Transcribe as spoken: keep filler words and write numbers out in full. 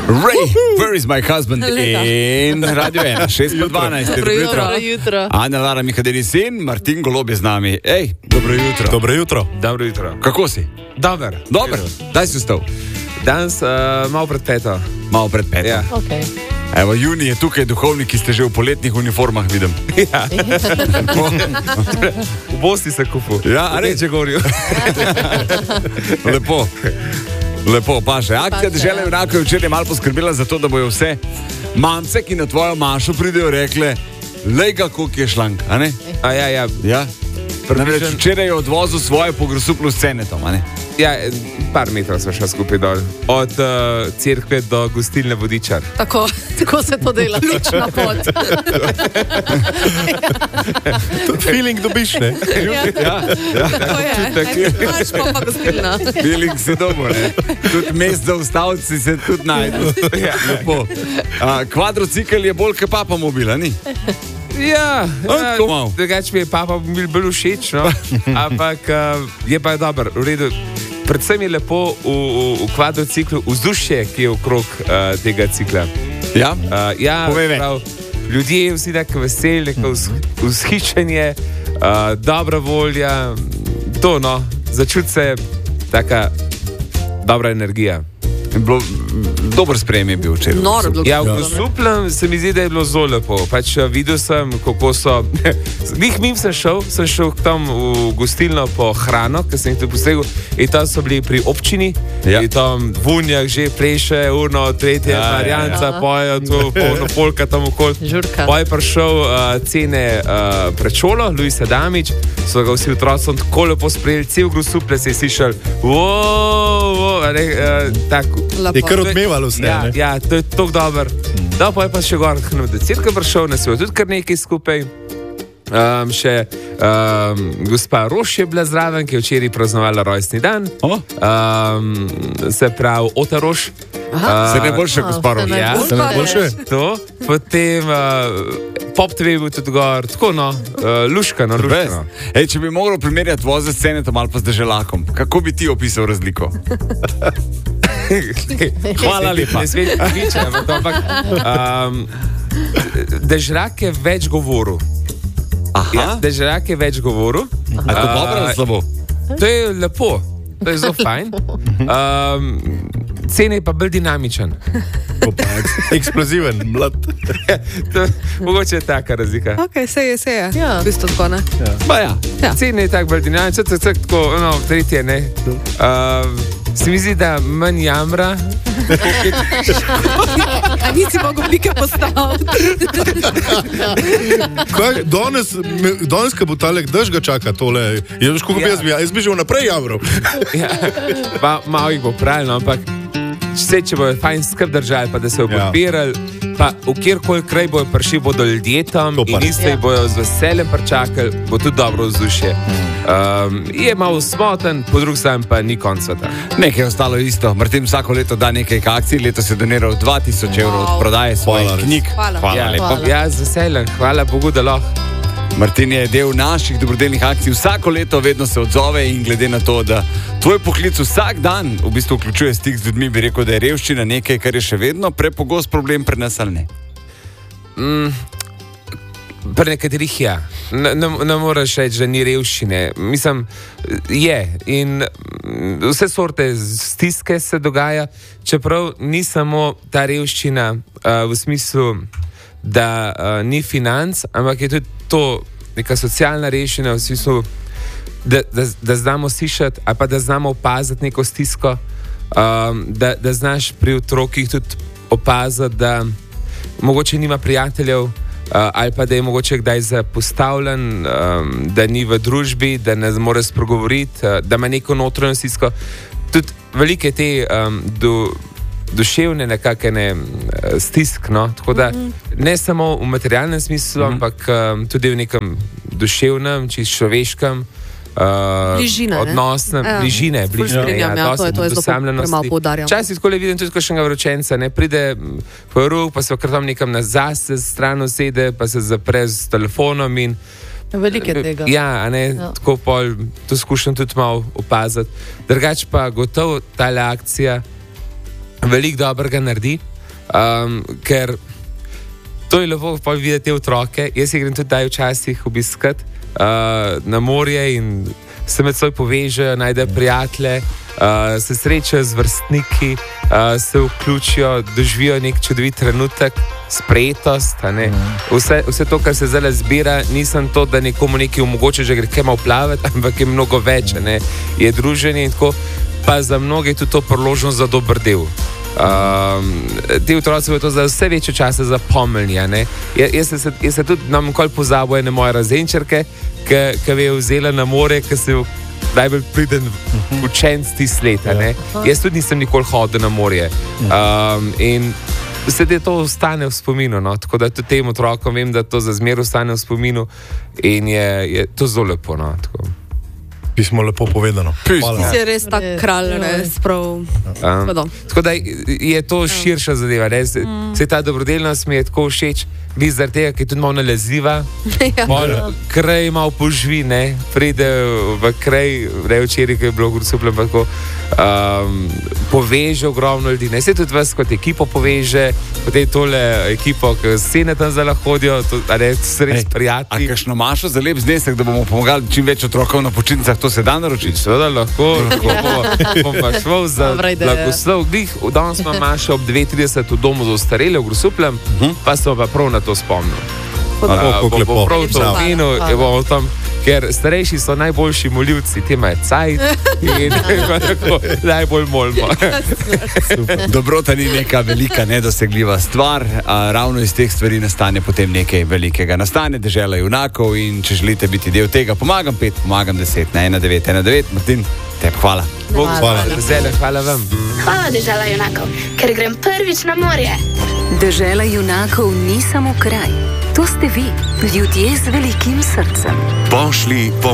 Ray, where is my husband? In Radio ena, šest po dvanajst. Dobro jutro. jutro. Ana Lara Mihadeli sin, Martin Golob je z nami. Ej, dobro jutro. Dobro jutro. Dobro jutro. Kako si? Dober. Dober. Daj si vstal. Danes uh, malo pred peto. Malo pred peto. Ja. Okay. Evo, Juni je tukaj, duhovnik, ki ste že v poletnih uniformah, vidim. Ja. V Bosni se kupu. Ja, a reče govorijo. Lepo. Lepo, pa še. Akcija Dežela junakov je včeraj malo poskrbela za to, da bojo vse mamce, ki na tvojo mašo pridejo, rekle, lej ga, koliko je šlank, a ne? A ja, ja. Ja? Namreč včeraj je odvozil svoje pogrosuplo s Cenetom, a ne? Ja, par metrov smo šli skupaj dol. Od uh, cerkve do gostilne Vodičar. Tako, tako se to dela, lična pot. Feeling dobiš, ne? Ja, Ja, ja. tako je. Imaš pa pa gostilna. Feeling si dober, ne? Tudi mest za ustavci se tudi najde. Ja, lepo. A, kvadrocikl je bolj kot papa mobila, ni? Ja, ja tako malo. drugače mi je papa bil bolj všeč, no? Ampak uh, je pa dober, v redu. Predvsem je lepo v, v, v kvadrociklu vzdušje, ki je okrog uh, tega cikla. Ja? Uh, ja, prav, ljudje vsi tako veseli, neko vzhičenje, uh, dobra volja, to no, začuti se taka dobra energija. Bilo, dober sprejem je bil včeraj. Noro bilo. Ja, v Grosuplem se mi zdi, da je bilo zelo lepo. Pač videl sem, kako so. Glih mim sem šel, sem šel tam v gostilno po hrano, ker sem jih tu posegel. In tam so bili pri občini, Ja. in tam Vunjak že pleše, urno, tretje, Ja, ja, varianca, ja. pojejo tu, polno polka tam okoli. Žurka. Pa je prišel uh, cene uh, prečolo, Luis Adamič, so ga vsi otroci tako lepo sprejeli, cel Grosuple se je slišal, wow, wow, ne, uh, tako. Je kar odmevalo vse, Ja, ne? ja, to je tako dober. Da, pa je pa še gor, da je cirka prišel, nas je tudi kar nekaj skupaj. Um, še um, gospa Roš je bila zraven, ki je včeraj praznovala rojstni dan. O? Um, se pravi, Ota Roš. Se ne boljše, gospa Rož. Ja, najboljše. Se najboljše? To. Potem uh, Pop T V je bil tudi gor, tako no, uh, luškano, luškano. Ej, če bi mogel primerjati voze s Cenetom ali pa z Deželakom, kako bi ti opisal razliko? Hvala lepa. Ne smeš piče, ampak um, Dežrak je več govoril. Aha. Ja, Dežrak je več govoril. A je to dobro ali slabo? To je lepo, to je zelo fajn. Um, Cene je pa bolj dinamičen. Eksploziven, mlad. To, mogoče je taka razlika. Ok, se je, se je. Ja. V bistvu tako, ne? Pa ja. Ja. Cene je tako bolj dinamičen, tako, tako, tako, no, tretje, ne. Um, se mi zdi, da manj jamra. A nisi mogel pike postaviti? Kaj, danes, me- danes, ko bo talek dež ga čaka tole, je veš, kako bi Ja. jaz bil, jaz bi že vnaprej javral. Ja, pa malo jih bo pravilno, ampak vse, če bojo fajn skrb držali, pa da se bojo Ja. podpirali, pa v kjerkoli kraj bojo prišli, bodo ljudje tam To pa in res. iste jih bojo z veseljem pričakali, bo tudi dobro vzdušje. Um, je malo smoten, po drugi strani pa ni konc sveta. Nekaj je ostalo isto. Martin vsako leto da nekaj akcij, letos je doniral dva tisoč evrov od prodaje svojih Hvala res. knjig. Hvala. Hvala Ja, lepa. Hvala. ja, z veseljem, hvala Bogu, da lahko. Martin je del naših dobrodelnih akcij, vsako leto vedno se odzove in glede na to, da tvoj poklic vsak dan v bistvu vključuje stik z ljudmi, bi rekel, da je revščina nekaj, kar je še vedno prepogost problem pri nas ali ne. Mm, pri nekaterih ja. Ne, ne, ne moreš reči, da ni revščine. Mislim, je. In mm, vse sorte stiske se dogaja, čeprav ni samo ta revščina uh, v smislu, da uh, ni financ, ampak je tudi to neka socialna revščina v smislu, da, da, da znamo slišati ali pa da znamo opaziti neko stisko, um, da, da znaš pri otrokih tudi opaziti, da mogoče nima prijateljev, uh, ali pa da je mogoče kdaj zapostavljen, um, da ni v družbi, da ne more spregovoriti, uh, da ima neko notranjo stisko. Tudi velike te um, do, duševne nekakšne uh, stisk, no? Tako da ne samo v materialnem smislu, mm-hmm. ampak um, tudi v nekem duševnem, čisto človeškem. Uh, Bližina, ne? odnosne, Ja. bližine, Ful bližine, strinjam, ja, to je- to je zelo premalo poudarjam. Včasih tako le vidim tudi kakšnega vročenca, ne pride po rok, pa se kar tam nekam nazaj se stran usede, pa se zapre z telefonom in Veliko je tega. ja, a ne, Ja. tako pol, to skušam tudi malo opaziti. Drugač pa gotovo ta akcija veliko dobrega naredi. Um, ker to je lepo pa videti te otroke. Jaz jih grem tudi daj včasih obiskati uh, na morje in se med seboj povežejo, najdejo prijatelje, uh, se srečajo z vrstniki, uh, se vključijo, doživijo nek čudovit trenutek, sprejetost. Vse, vse to, kar se zdaj zbira, nisem to, da nekomu nekaj omogoča, že gre kaj malo plavati, ampak je mnogo več, ne? Je druženje in tako, pa za mnoge je tudi to priložnost za dober del. Um, ti otroci bodo to za vse večje čase zapomnili. Jaz se, jaz se tudi nam nikoli pozabil ene moje razenčarke, ki me je vzela na more, ki se je najbolj priden učenc tiste leta. Jaz tudi nisem nikoli hodil na morje. Um, in se da to ostane v spominu. No? Tako da tudi tem otrokom vem, da to za zmer ostane v spominu in je, je to zelo lepo. No? Pismo lepo povedano. Ti si res tak kralj, res prav. Um, tako da je to širša zadeva. Se, mm. se ta dobrodelnost mi je tako všeč, vi zaradi tega, ki je tudi malo nalezljiva, ja. Malo kraj malo poživi, ne, pride v kraj, ne včeraj, ki je bilo Grosupljem, pa tako um, poveže ogromno ljudi. Ne, se tudi vas kot ekipo poveže, potem tole ekipo, ki scene tam zdaj hodijo, to, a ne, so res prijatelji. A kakšno mašo za lep znesek, da bomo pomagali čim več otrokov na počitnicah, to se da naročiti? Seveda lahko, lahko bom pa šel za blagoslov. Danes imam mašo ob dve trideset v domu za ostarele v Grosupljem, uh -huh. pa sem pa prav na to spomnil. Kako lepo. Prav to vino, ker starejši so najboljši molivci, ti imajo cajt in tako najbolj molimo. Dobrota ni neka velika, nedosegljiva stvar, a ravno iz teh stvari nastane potem nekaj velikega. Nastane Dežela junakov in če želite biti del tega, pomagam pet, pomagam deset na ena devet ena devet. Martin, tebi hvala. Bog, hvala. Hvala. Hvala vam. Hvala Dežela junakov, ker grem prvič na morje. Dežela junakov ni samo kraj. To ste vi, ljudje z velikim srcem. Pošli po